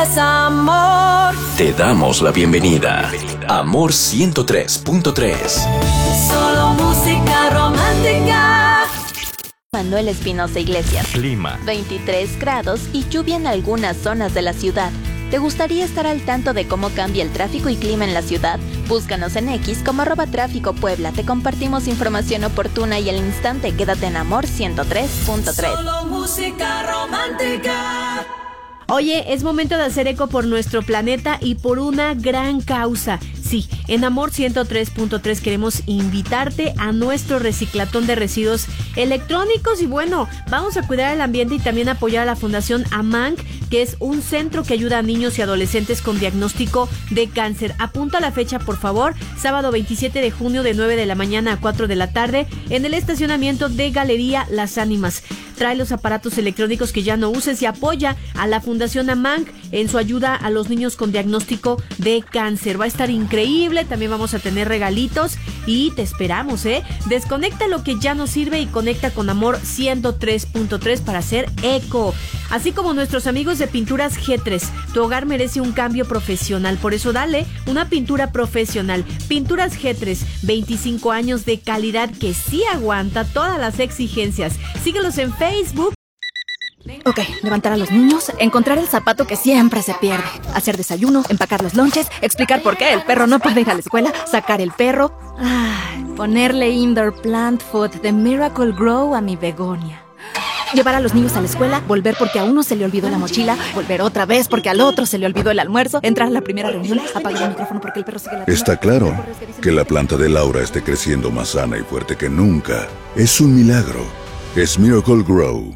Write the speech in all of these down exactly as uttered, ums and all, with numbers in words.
Amor. Te damos la bienvenida. Amor ciento tres punto tres. Solo música romántica. Manuel Espinosa Iglesias. Clima. veintitrés grados y lluvia en algunas zonas de la ciudad. ¿Te gustaría estar al tanto de cómo cambia el tráfico y clima en la ciudad? Búscanos en X como arroba tráfico Puebla. Te compartimos información oportuna y al instante. Quédate en Amor ciento tres punto tres. Solo música romántica. Oye, es momento de hacer eco por nuestro planeta y por una gran causa. Sí, en Amor ciento tres punto tres queremos invitarte a nuestro reciclatón de residuos electrónicos y bueno, vamos a cuidar el ambiente y también apoyar a la Fundación AMANC, que es un centro que ayuda a niños y adolescentes con diagnóstico de cáncer. Apunta la fecha, por favor, sábado veintisiete de junio de nueve de la mañana a cuatro de la tarde en el estacionamiento de Galería Las Ánimas. Trae los aparatos electrónicos que ya no uses y apoya a la Fundación AMANC en su ayuda a los niños con diagnóstico de cáncer. Va a estar increíble, también vamos a tener regalitos y te esperamos, ¿eh? Desconecta lo que ya no sirve y conecta con Amor ciento tres punto tres para hacer eco. Así como nuestros amigos de Pinturas G tres, tu hogar merece un cambio profesional, por eso dale una pintura profesional. Pinturas G tres, veinticinco años de calidad que sí aguanta todas las exigencias. Síguelos en Facebook. Ok, levantar a los niños, encontrar el zapato que siempre se pierde, hacer desayuno, empacar los lonches, explicar por qué el perro no puede ir a la escuela, sacar el perro, ay, ponerle indoor plant food de Miracle Grow a mi begonia. Llevar a los niños a la escuela, volver porque a uno se le olvidó la mochila, volver otra vez porque al otro se le olvidó el almuerzo, entrar a la primera reunión, apagar el micrófono porque el perro sigue la... Está claro que la planta de Laura esté creciendo más sana y fuerte que nunca. Es un milagro. Es Miracle Grow.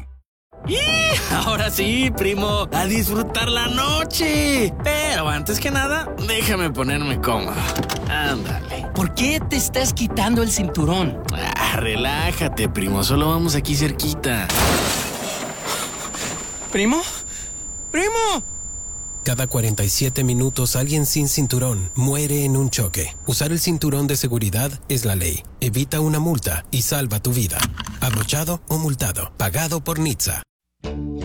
Ahora sí, primo, a disfrutar la noche. Pero antes que nada, déjame ponerme cómodo. Ándale. ¿Por qué te estás quitando el cinturón? Ah, relájate, primo, solo vamos aquí cerquita. ¿Primo? ¡Primo! Cada cuarenta y siete minutos alguien sin cinturón muere en un choque. Usar el cinturón de seguridad es la ley. Evita una multa y salva tu vida. Abrochado o multado. Pagado por N H T S A.